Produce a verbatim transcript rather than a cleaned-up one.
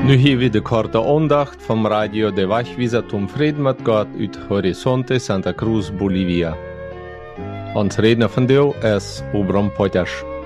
Nu hier weer de korte aandacht van Radio de Wachwieser Tom Frieden met God uit Horizonte Santa Cruz, Bolivia. Ons redner van deel is Obram Potters.